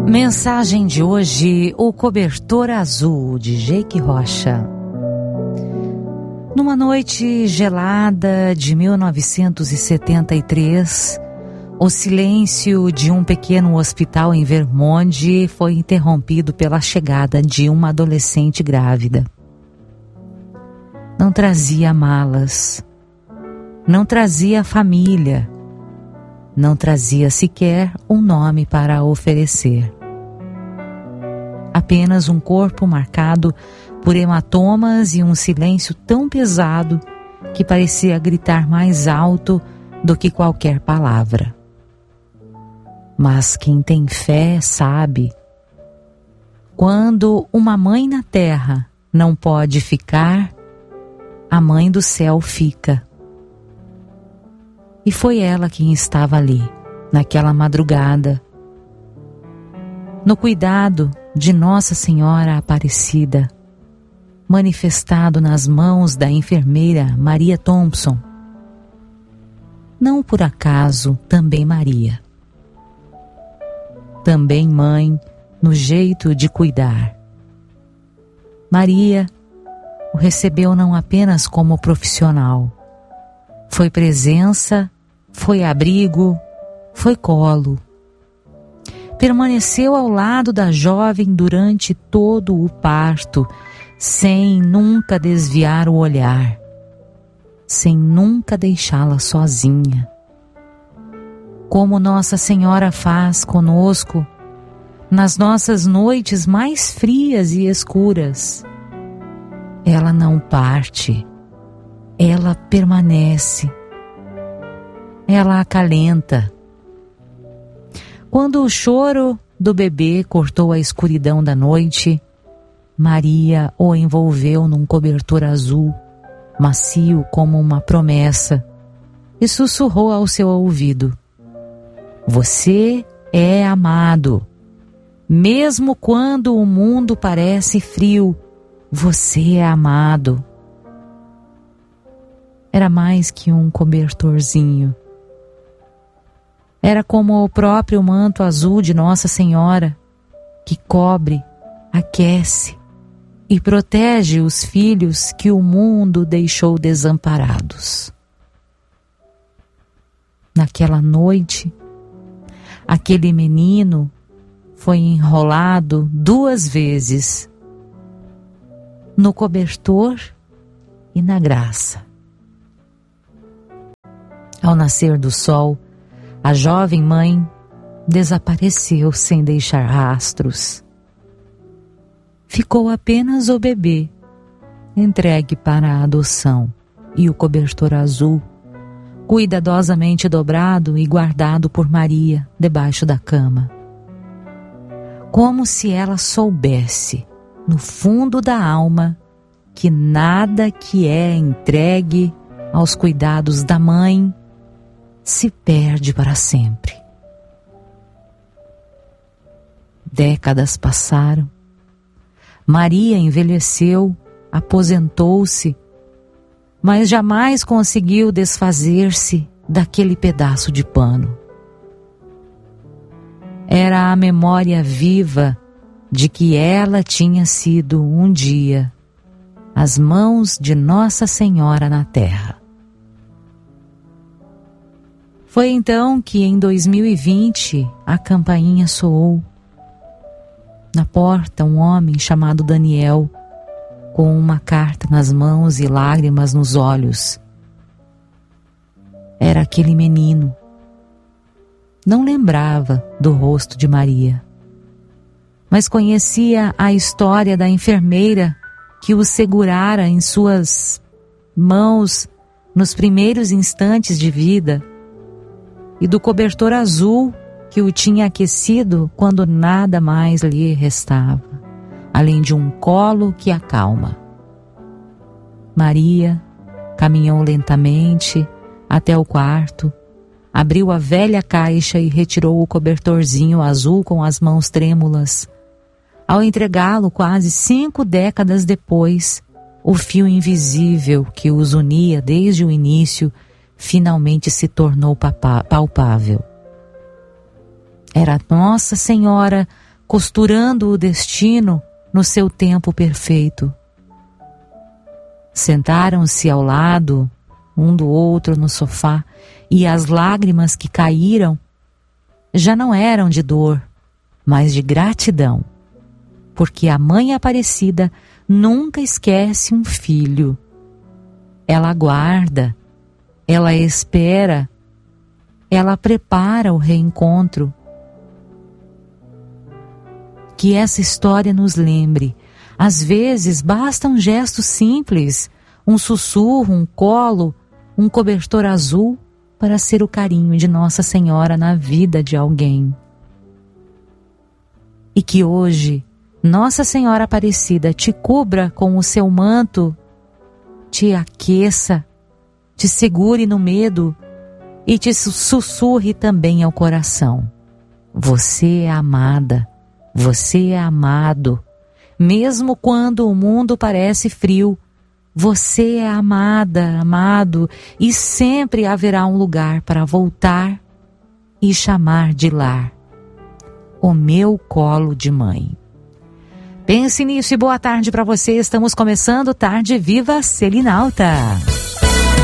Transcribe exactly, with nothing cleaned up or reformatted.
Mensagem de hoje: O Cobertor Azul, de Jake Rocha. Numa noite gelada de mil novecentos e setenta e três, o silêncio de um pequeno hospital em Vermont foi interrompido pela chegada de uma adolescente grávida. Não trazia malas, não trazia família, não trazia sequer um nome para oferecer. Apenas um corpo marcado por hematomas e um silêncio tão pesado que parecia gritar mais alto do que qualquer palavra. Mas quem tem fé sabe. Quando uma mãe na terra não pode ficar, a mãe do céu fica. E foi ela quem estava ali, naquela madrugada, no cuidado de Nossa Senhora Aparecida, manifestado nas mãos da enfermeira Maria Thompson. Não por acaso também Maria. Também mãe no jeito de cuidar. Maria o recebeu não apenas como profissional. Foi presença, foi abrigo, foi colo. Permaneceu ao lado da jovem durante todo o parto, sem nunca desviar o olhar, sem nunca deixá-la sozinha. Como Nossa Senhora faz conosco nas nossas noites mais frias e escuras. Ela não parte, ela permanece, ela acalenta. Quando o choro do bebê cortou a escuridão da noite, Maria o envolveu num cobertor azul, macio como uma promessa, e sussurrou ao seu ouvido: "Você é amado. Mesmo quando o mundo parece frio, você é amado." Era mais que um cobertorzinho. Era como o próprio manto azul de Nossa Senhora, que cobre, aquece e protege os filhos que o mundo deixou desamparados. Naquela noite, aquele menino foi enrolado duas vezes, no cobertor e na graça. Ao nascer do sol, a jovem mãe desapareceu sem deixar rastros. Ficou apenas o bebê, entregue para a adoção, e o cobertor azul, cuidadosamente dobrado e guardado por Maria debaixo da cama. Como se ela soubesse, no fundo da alma, que nada que é entregue aos cuidados da mãe se perde para sempre. Décadas passaram. Maria envelheceu, aposentou-se, mas jamais conseguiu desfazer-se daquele pedaço de pano. Era a memória viva de que ela tinha sido um dia as mãos de Nossa Senhora na terra. Foi então que em dois mil e vinte a campainha soou. Na porta, um homem chamado Daniel, com uma carta nas mãos e lágrimas nos olhos. Era aquele menino. Não lembrava do rosto de Maria, mas conhecia a história da enfermeira que o segurara em suas mãos nos primeiros instantes de vida, e do cobertor azul que o tinha aquecido quando nada mais lhe restava, além de um colo que acalma. Maria caminhou lentamente até o quarto, abriu a velha caixa e retirou o cobertorzinho azul com as mãos trêmulas. Ao entregá-lo quase cinco décadas depois, o fio invisível que os unia desde o início finalmente se tornou palpável. Era Nossa Senhora costurando o destino no seu tempo perfeito. Sentaram-se ao lado, um do outro no sofá, e as lágrimas que caíram já não eram de dor, mas de gratidão, porque a Mãe Aparecida nunca esquece um filho. Ela aguarda, ela espera, ela prepara o reencontro. Que essa história nos lembre, às vezes basta um gesto simples, um sussurro, um colo, um cobertor azul para ser o carinho de Nossa Senhora na vida de alguém. E que hoje Nossa Senhora Aparecida te cubra com o seu manto, te aqueça, te segure no medo e te sussurre também ao coração. Você é amada, você é amado. Mesmo quando o mundo parece frio, você é amada, amado, e sempre haverá um lugar para voltar e chamar de lar. O meu colo de mãe. Pense nisso e boa tarde para você. Estamos começando Tarde Viva Selinalta.